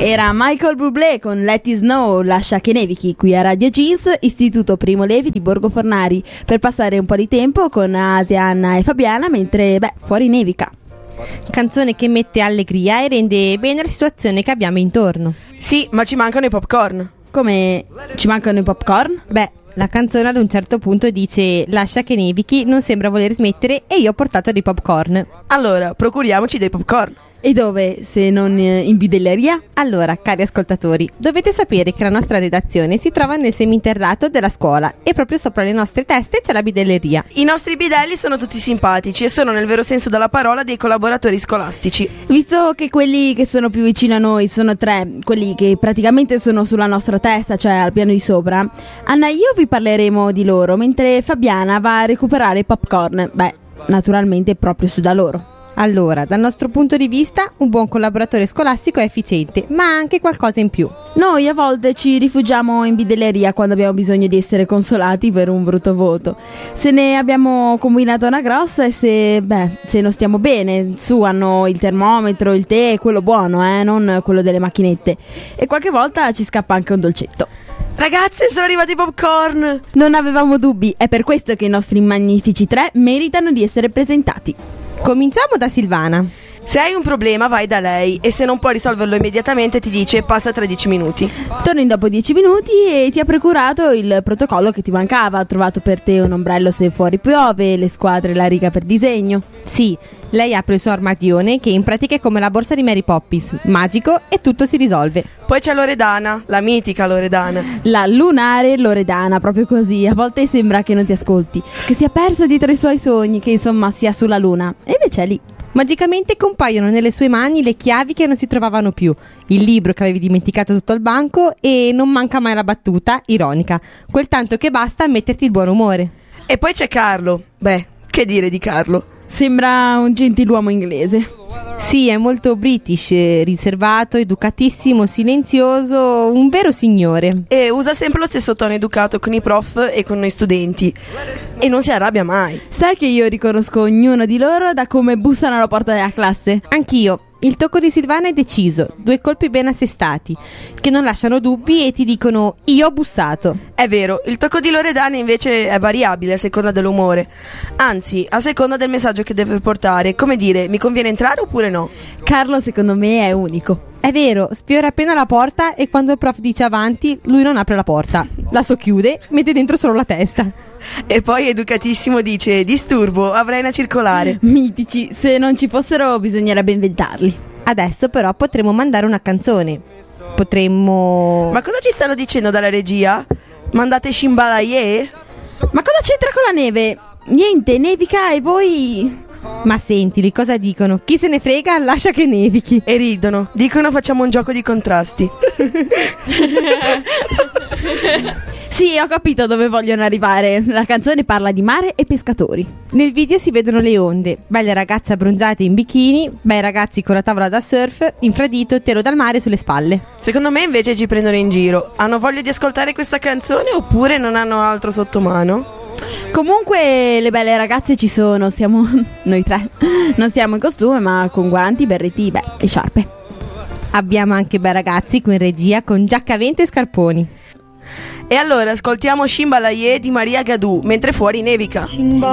Era Michael Bublé con Let It Snow, lascia che nevichi, qui a Radio Jeans, Istituto Primo Levi di Borgo Fornari, per passare un po' di tempo con Asia, Anna e Fabiana mentre, fuori nevica. Canzone che mette allegria e rende bene la situazione che abbiamo intorno. Sì, ma ci mancano i popcorn. Come ci mancano i popcorn? La canzone ad un certo punto dice lascia che nevichi, non sembra voler smettere e io ho portato dei popcorn. Allora, procuriamoci dei popcorn. E dove, se non in bidelleria? Allora, cari ascoltatori, dovete sapere che la nostra redazione si trova nel seminterrato della scuola e proprio sopra le nostre teste c'è la bidelleria. I nostri bidelli sono tutti simpatici e sono nel vero senso della parola dei collaboratori scolastici. Visto che quelli che sono più vicini a noi sono 3, quelli che praticamente sono sulla nostra testa, cioè al piano di sopra, Anna e io vi parleremo di loro, mentre Fabiana va a recuperare i popcorn. Naturalmente proprio su da loro. Allora, dal nostro punto di vista, un buon collaboratore scolastico è efficiente, ma ha anche qualcosa in più. Noi a volte ci rifugiamo in bidelleria quando abbiamo bisogno di essere consolati per un brutto voto. Se ne abbiamo combinata una grossa e se non stiamo bene, su hanno il termometro, il tè, quello buono, non quello delle macchinette. E qualche volta ci scappa anche un dolcetto. Ragazze, sono arrivati i popcorn! Non avevamo dubbi, è per questo che i nostri magnifici 3 meritano di essere presentati. Cominciamo da Silvana. Se hai un problema vai da lei e se non puoi risolverlo immediatamente ti dice passa tra 10 minuti. Torni dopo 10 minuti e ti ha procurato il protocollo che ti mancava. Ha trovato per te un ombrello se fuori piove, le squadre e la riga per disegno. Sì, lei apre il suo armadione che in pratica è come la borsa di Mary Poppins, magico e tutto si risolve. Poi c'è Loredana, la mitica Loredana. La lunare Loredana, proprio così. A volte sembra che non ti ascolti, che sia persa dietro i suoi sogni, che insomma sia sulla luna. E invece è lì. Magicamente compaiono nelle sue mani le chiavi che non si trovavano più, il libro che avevi dimenticato sotto il banco e non manca mai la battuta, ironica, quel tanto che basta a metterti il buon umore. E poi c'è Carlo. Che dire di Carlo? Sembra un gentiluomo inglese. Sì, è molto british, riservato, educatissimo, silenzioso, un vero signore. E usa sempre lo stesso tono educato con i prof e con noi studenti. E non si arrabbia mai. Sai che io riconosco ognuno di loro da come bussano alla porta della classe? Anch'io. Il tocco di Silvana è deciso, 2 colpi ben assestati, che non lasciano dubbi e ti dicono io ho bussato. È vero, il tocco di Loredana invece è variabile a seconda dell'umore. Anzi, a seconda del messaggio che deve portare. Come dire, mi conviene entrare oppure no? Carlo secondo me è unico. È vero, sfiora appena la porta e quando il prof dice avanti, lui non apre la porta. La socchiude, mette dentro solo la testa. E poi educatissimo dice disturbo, avrei una circolare. Mitici, se non ci fossero bisognerebbe inventarli. Adesso però potremmo mandare una canzone. Potremmo... Ma cosa ci stanno dicendo dalla regia? Mandate Shimbalaye? Ma cosa c'entra con la neve? Niente, nevica e voi... Ma sentili, cosa dicono? Chi se ne frega, lascia che nevichi. E ridono, dicono facciamo un gioco di contrasti. Sì, ho capito dove vogliono arrivare. La canzone parla di mare e pescatori. Nel video si vedono le onde, belle ragazze abbronzate in bikini, bei ragazzi con la tavola da surf, infradito, telo dal mare sulle spalle. Secondo me invece ci prendono in giro. Hanno voglia di ascoltare questa canzone oppure non hanno altro sotto mano? Comunque le ragazze ci sono, siamo noi 3. Non siamo in costume ma con guanti, berretti e sciarpe. Abbiamo anche bei ragazzi qui in regia con giacca a vento e scarponi. E allora ascoltiamo Shimbalaye di Maria Gadou mentre fuori nevica.